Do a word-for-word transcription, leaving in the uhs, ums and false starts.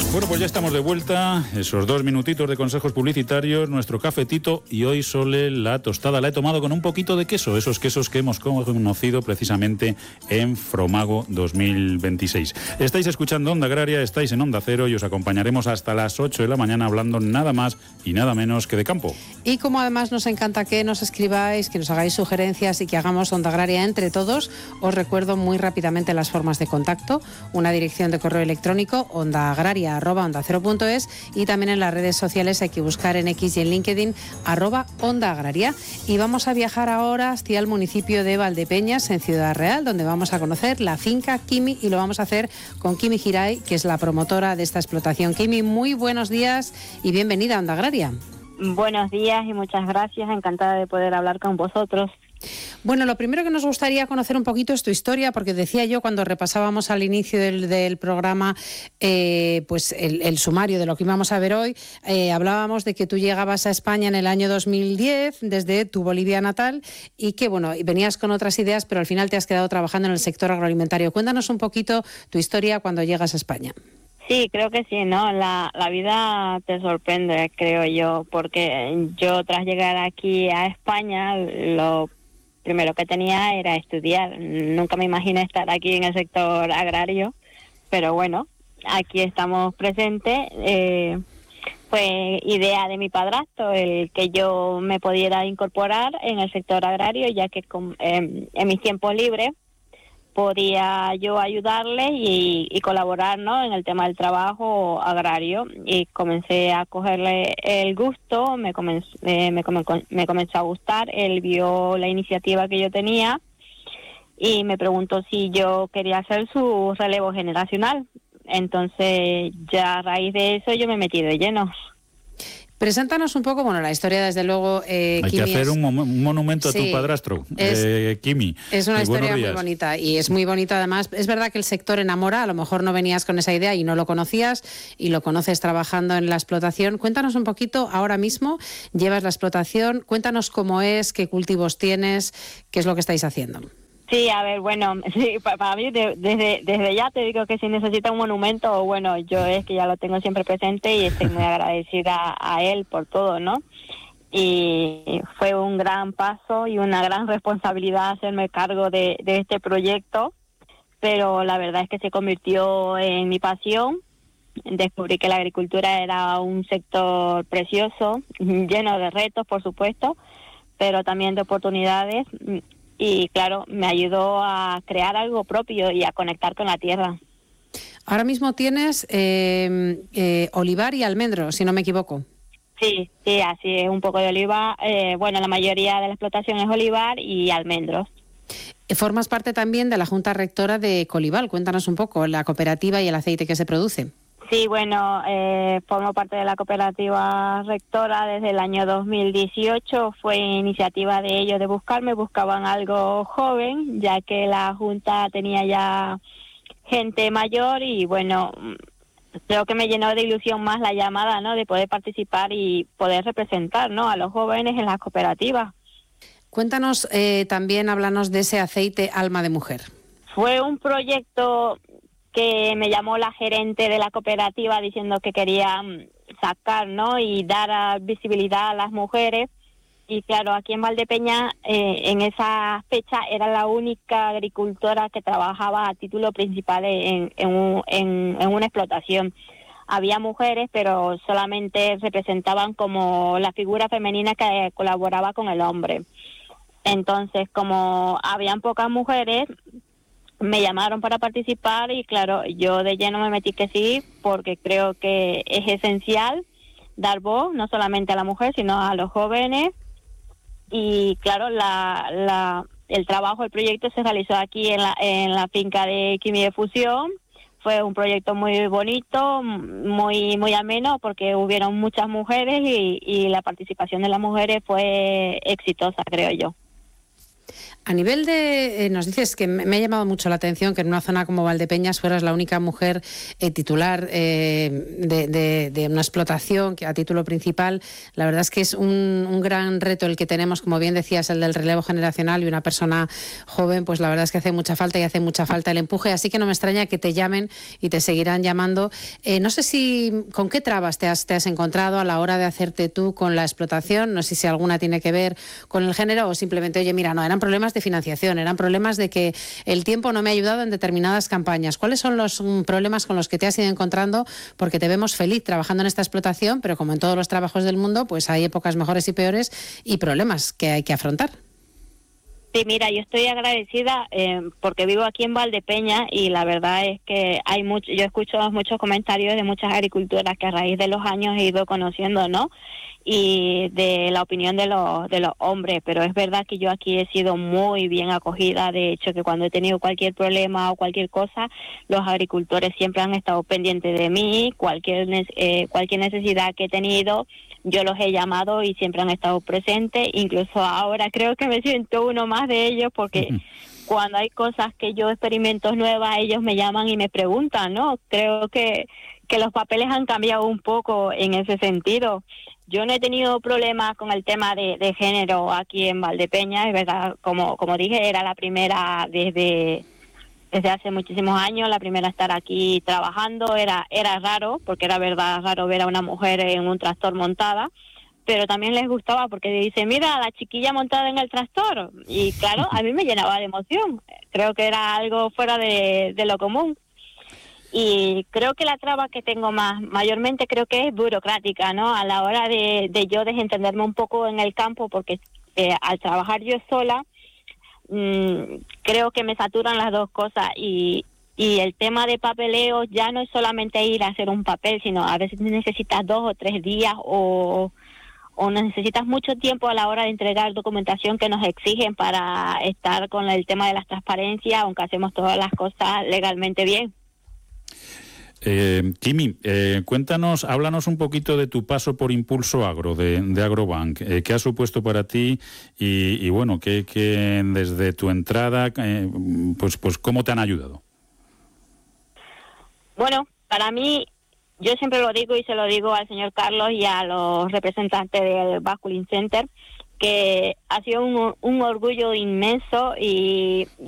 Bueno, pues ya estamos de vuelta, esos dos minutitos de consejos publicitarios, nuestro cafetito, y hoy Sole, la tostada la he tomado con un poquito de queso, esos quesos que hemos conocido precisamente en Fromago dos mil veintiséis. Estáis escuchando Onda Agraria, estáis en Onda Cero y os acompañaremos hasta las ocho de la mañana hablando nada más y nada menos que de campo. Y como además nos encanta que nos escribáis, que nos hagáis sugerencias y que hagamos Onda Agraria entre todos, os recuerdo muy rápidamente las formas de contacto, una dirección de correo electrónico ondaagraria arroba onda cero punto es, y también en las redes sociales hay que buscar en X y en LinkedIn arroba Onda Agraria. Y vamos a viajar ahora hacia el municipio de Valdepeñas, en Ciudad Real, donde vamos a conocer la finca Kimi, y lo vamos a hacer con Kimi Giray, que es la promotora de esta explotación. Kimi, muy buenos días y bienvenida a Onda Agraria. Buenos días y muchas gracias, encantada de poder hablar con vosotros. Bueno, lo primero que nos gustaría conocer un poquito es tu historia, porque decía yo cuando repasábamos al inicio del, del programa eh, pues el, el sumario de lo que íbamos a ver hoy, eh, hablábamos de que tú llegabas a España en el año dos mil diez desde tu Bolivia natal y que bueno, venías con otras ideas, pero al final te has quedado trabajando en el sector agroalimentario. Cuéntanos un poquito tu historia cuando llegas a España. Sí, creo que sí, ¿no? La, la vida te sorprende, creo yo, porque yo tras llegar aquí a España, lo primero que tenía era estudiar. Nunca me imaginé estar aquí en el sector agrario, pero bueno, aquí estamos presentes. Eh, fue idea de mi padrastro el que yo me pudiera incorporar en el sector agrario, ya que con, eh, en mis tiempos libres podía yo ayudarle y, y colaborar, ¿no?, en el tema del trabajo agrario, y comencé a cogerle el gusto, me comenzó, eh, me, me comenzó a gustar. Él vio la iniciativa que yo tenía y me preguntó si yo quería hacer su relevo generacional. Entonces ya a raíz de eso yo me metí de lleno. Preséntanos un poco, bueno, la historia, desde luego. Eh, Hay Kimi que hacer es, un, mo- un monumento sí, a tu padrastro, es, eh, Kimi. Es una eh, historia muy bonita, y es muy bonita además. Es verdad que el sector enamora, a lo mejor no venías con esa idea y no lo conocías, y lo conoces trabajando en la explotación. Cuéntanos un poquito, ahora mismo llevas la explotación, cuéntanos cómo es, qué cultivos tienes, qué es lo que estáis haciendo. Sí, a ver, bueno, sí, para, para mí de, desde desde ya te digo que si necesita un monumento, bueno, yo es que ya lo tengo siempre presente y estoy muy agradecida a él por todo, ¿no? Y fue un gran paso y una gran responsabilidad hacerme cargo de, de este proyecto, pero la verdad es que se convirtió en mi pasión. Descubrí que la agricultura era un sector precioso, lleno de retos, por supuesto, pero también de oportunidades. Y claro, me ayudó a crear algo propio y a conectar con la tierra. Ahora mismo tienes eh, eh, olivar y almendro, si no me equivoco. Sí, sí, así es, un poco de oliva. Eh, bueno, la mayoría de la explotación es olivar y almendros. Formas parte también de la Junta Rectora de Colival. Cuéntanos un poco la cooperativa y el aceite que se produce. Sí, bueno, eh, formo parte de la cooperativa rectora desde el año dos mil dieciocho. Fue iniciativa de ellos de buscarme, buscaban algo joven, ya que la Junta tenía ya gente mayor, y bueno, creo que me llenó de ilusión más la llamada, ¿no?, de poder participar y poder representar, ¿no?, a los jóvenes en las cooperativas. Cuéntanos eh, también, háblanos de ese aceite Alma de Mujer. Fue un proyecto que me llamó la gerente de la cooperativa diciendo que quería sacar, ¿no?, y dar visibilidad a las mujeres. Y claro, aquí en Valdepeñas, eh, en esa fecha, era la única agricultora que trabajaba a título principal en, en, un, en, en una explotación. Había mujeres, pero solamente representaban como la figura femenina que colaboraba con el hombre. Entonces, como habían pocas mujeres, me llamaron para participar y claro, yo de lleno me metí que sí, porque creo que es esencial dar voz no solamente a la mujer, sino a los jóvenes. Y claro, la, la, el trabajo, el proyecto se realizó aquí en la, en la finca de Kimi de Fusión. Fue un proyecto muy bonito, muy muy ameno, porque hubieron muchas mujeres y, y la participación de las mujeres fue exitosa, creo yo. A nivel de, eh, nos dices que me, me ha llamado mucho la atención que en una zona como Valdepeñas fueras la única mujer eh, titular eh, de, de, de una explotación que a título principal. La verdad es que es un, un gran reto el que tenemos, como bien decías, el del relevo generacional, y una persona joven, pues la verdad es que hace mucha falta y hace mucha falta el empuje, así que no me extraña que te llamen y te seguirán llamando. Eh, no sé si, ¿con qué trabas te has, te has encontrado a la hora de hacerte tú con la explotación? No sé si alguna tiene que ver con el género o simplemente, oye, mira, no, eran problemas de financiación, eran problemas de que el tiempo no me ha ayudado en determinadas campañas. ¿Cuáles son los um, problemas con los que te has ido encontrando? Porque te vemos feliz trabajando en esta explotación, pero como en todos los trabajos del mundo, pues hay épocas mejores y peores y problemas que hay que afrontar. Sí, mira, yo estoy agradecida eh, porque vivo aquí en Valdepeñas y la verdad es que hay mucho, yo escucho muchos comentarios de muchas agricultoras que a raíz de los años he ido conociendo, ¿no? Y de la opinión de los de los hombres, pero es verdad que yo aquí he sido muy bien acogida. De hecho, que cuando he tenido cualquier problema o cualquier cosa, los agricultores siempre han estado pendientes de mí. Cualquier eh, cualquier necesidad que he tenido, yo los he llamado y siempre han estado presentes. Incluso ahora creo que me siento uno más de ellos, porque uh-huh. cuando hay cosas que yo experimento nuevas, ellos me llaman y me preguntan, ¿no? Creo que que los papeles han cambiado un poco en ese sentido. Yo no he tenido problemas con el tema de, de género aquí en Valdepeñas, es verdad, como como dije, era la primera desde desde hace muchísimos años, la primera a estar aquí trabajando. Era era raro, porque era verdad raro ver a una mujer en un tractor montada, pero también les gustaba porque dice, mira, la chiquilla montada en el tractor, y claro, a mí me llenaba de emoción. Creo que era algo fuera de, de lo común. Y creo que la traba que tengo más mayormente creo que es burocrática, ¿no? A la hora de, de yo desentenderme un poco en el campo, porque eh, al trabajar yo sola, mmm, creo que me saturan las dos cosas, y, y el tema de papeleo ya no es solamente ir a hacer un papel, sino a veces necesitas dos o tres días o, o necesitas mucho tiempo a la hora de entregar documentación que nos exigen para estar con el tema de las transparencias, aunque hacemos todas las cosas legalmente bien. Eh, Kimi, eh, cuéntanos, háblanos un poquito de tu paso por Impulso Agro, de, de Agrobank. Eh, ¿Qué ha supuesto para ti? Y, y bueno, ¿qué, qué desde tu entrada, eh, pues, pues cómo te han ayudado? Bueno, para mí, yo siempre lo digo y se lo digo al señor Carlos y a los representantes del Basculin Center, que ha sido un, un orgullo inmenso y,